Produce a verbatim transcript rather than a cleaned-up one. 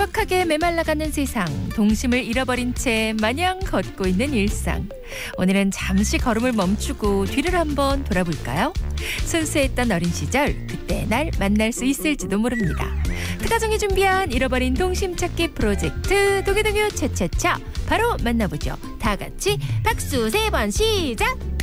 빡빡하게 메말라가는 세상, 동심을 잃어버린 채 마냥 걷고 있는 일상. 오늘은 잠시 걸음을 멈추고 뒤를 한번 돌아볼까요? 순수했던 어린 시절, 그때 날 만날 수 있을지도 모릅니다. 특가정이 준비한 잃어버린 동심 찾기 프로젝트 도개동요 차차차, 바로 만나보죠. 다 같이 박수 세 번 시작!